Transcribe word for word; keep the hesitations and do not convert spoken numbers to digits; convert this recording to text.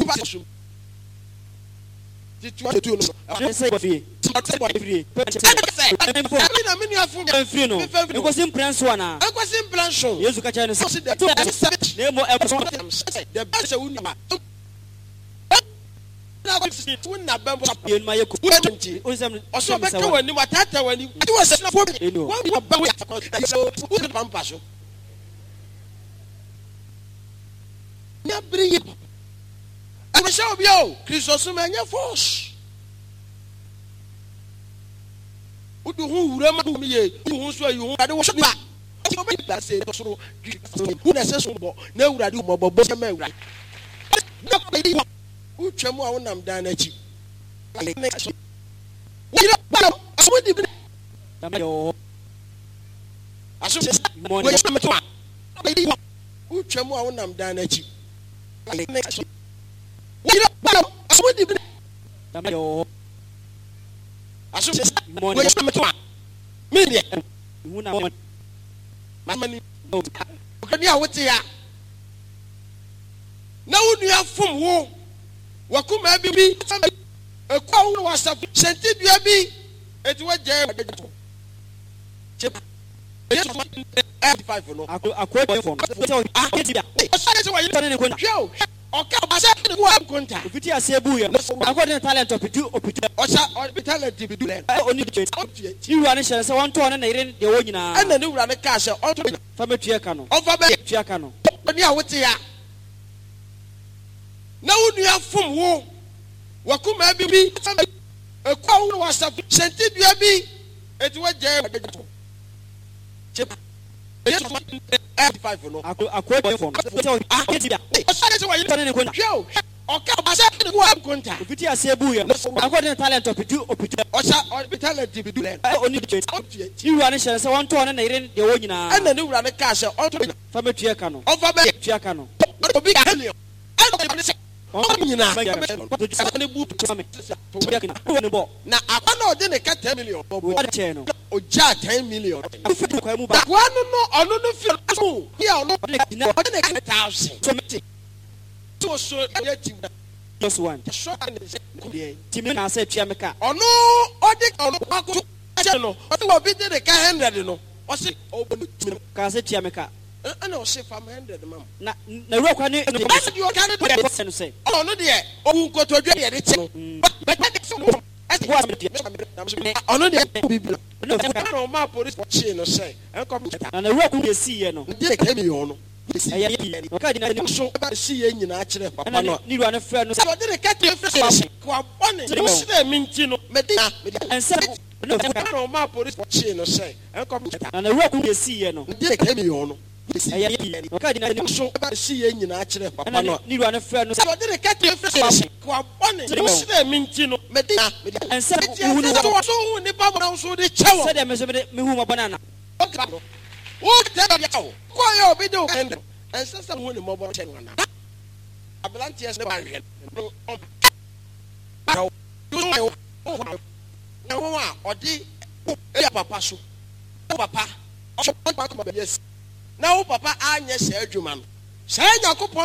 passion. The two two no. I say free. Free. I mean I mean you have free no. You go sim plan so na. I go sim plan so. Yesu ka chane say. The Nemo e the best we know. Na go see when na bembo yen ma yeko. twenty. Oso be ka wani watata wani. It was na for me. One we ba we so who the pampa so. Na bring it. I shall be oh, Christos manya force. Who do who rema me? Who so you? I don't want to. I say so. Who necessary? No, I do more. But I'm right. Who chemo I want them down at you. We don't. I want to. I should morning. Who chemo I want them down at you. We don't. I want to. I should morning. Me. Who na Mamani. Can you what ya? Now you have from wo. Wakuma bibi. A crown was a scented baby. It was jam. Five for no. I quote from. Okay, I said, "Who am contact?" If you are Sebuya, I got the talent of you, or the talent to be doing. Only you run a chance. I want to run the Ojina and the new run a castle. From a Chiacano, over Chiacano. But yeah, what's here? Now you have from war. Wakuma bibi. A crown was a scented baby. It was jam. Five for no. I quote from. Okay, I said, "Who am contact?" If you are Sebuya, I got the talent of you, or the talent to be doing. Only you run a chance. I want to run the Ojina and the new run a castle. From a Chiacano, over Chiacano. Now I want to get ten million. Or just ten million. That one no, I don't feel. Yeah, no, a thousand. So so just one. Timina said Chiamaka. Oh no, or the oh no, I will be the hundred no. Or say oh Casa Chiamaka. I know say from hundred mum. Na na rock on it. You can't say. Oh no dear. Oh go to a day. But as was on the no my police chain or say and the rock will see you know. Take me on. I so see you in actually. You are a friend. So I didn't catch your face. One mintino, Medina, and said, no, my police chain or say, and the rock will see you know. Take me on. I so see you in actually. You are a friend. So I didn't catch your face. One mintino, Medina, and said, so the Papa so the chow said, me whom a banana. What tell you? Why you be doing? And someone in mobile ten one. Ablantias the barrier. No, or the papa so. Papa, yes. Now, Papa, I yes, Sergio man. Say,